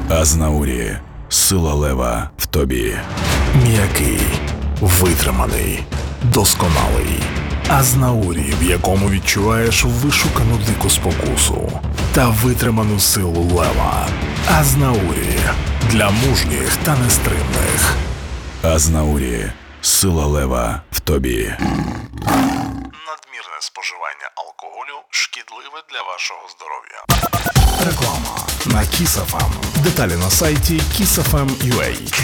Азнаурі. Сила лева в тобі. М'який, витриманий, досконалий. Азнаурі, в якому відчуваєш вишукану дику спокусу та витриману силу лева. Азнаурі для мужніх та нестримних. Азнаурі. Сила лева в тобі. Надмірне споживання алкоголю шкідливе для вашого здоров'я. Реклама на Kiss FM. Деталі на сайті kissfm.ua.